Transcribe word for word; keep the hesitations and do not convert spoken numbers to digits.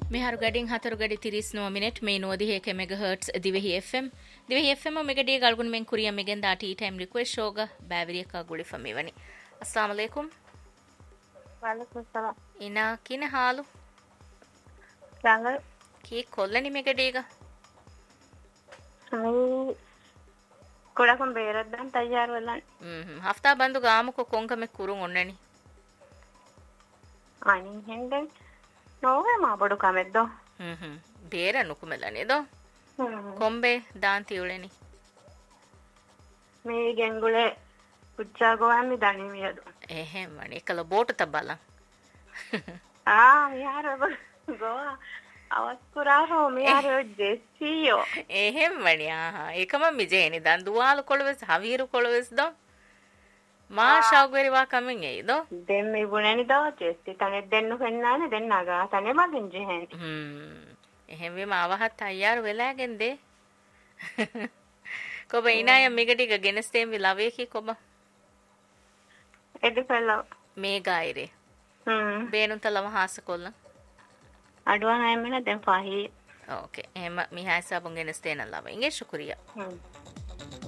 මෙහරු ගඩින් හතරු ගඩි තිරිස් නව මිනිට් මේ නෝදිහේක මෙගාහර්ට්ස් දිවෙහි එෆ්එම් දිවෙහි එෆ්එම් මෙගඩිය ගල්ගුන් මෙන් කුරිය මෙගෙන් දා ටී ටයිම් රික්වෙස්ට් ෂෝග බෑවිරියක ගුලිෆ මෙවනි अस्सलाम वालेकुम वालेकुम सलाम इना किन हालु सांगल की කොල්ලනි මෙගඩියක මේ කොඩකම් බේරද්දන් තයාර වෙලන් හ්ම් හෆ්තා බන්දු ගාමුක කොංකම කුරුන් ඔන්නනි අනි හෙන්දෙන් නෝවේ මා බඩු කමෙද්දෝ හ්ම් හ්ම් බේර නුකුමලනේ දෝ කොම්බේ දාන්ති උලෙනි මේ ගෙන්ගුලේ උච්චා ගෝවන්නේ දණිමියදු එහෙම වනේ කල බෝට තබලන් ආ මියාර ගෝවා අවස්කුරාරෝ මියාර ජෙස්සියෝ එහෙම වනේ ආහා ඒකම මිජේනි දන් දුවාල කොළවස් හවීරු කොළවස් දෝ මා ශාග්වරි වා කමින් එයි දෝ දෙම්මේ බුණනි දෝ ජෙස්සි තනෙ දෙන්නු පෙන්නානේ දෙන්නාගා තනෙ මගෙන් ජෙහෙන් හ්ම් එහෙම වෙම අවහත් තයාර වෙලාගෙන් දේ කොබ ඉනාය මිගටික ගෙනස්තේම් වි ලවේ කි කොබ එදි පෙල්ලව මේ ගායිරේ හ්ම් බේනුන් තලම හාස කොල්ල අඩුවන් අයමන දැන් ෆාහි ඕකේ එහෙම මිහාසබුන් ගෙනස්තේන ලව ඉංගේ ශුක්‍රියා හ්ම්